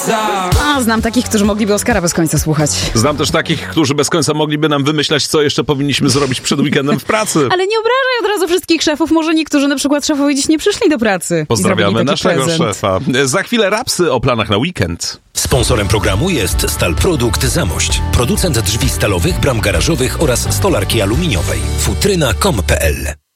A, znam takich, którzy mogliby Oskara bez końca słuchać. Znam też takich, którzy bez końca mogliby nam wymyślać, co jeszcze powinniśmy zrobić przed weekendem w pracy. Ale nie obrażaj od razu wszystkich szefów. Może niektórzy na przykład szefowie dziś nie przyszli do pracy. Pozdrawiamy naszego prezent. szefa. Za chwilę rapsy o planach na weekend. Sponsorem programu jest Stal Produkt Zamość. Producent drzwi stalowych, bram garażowych oraz stolarki aluminiowej. Futryna.com.pl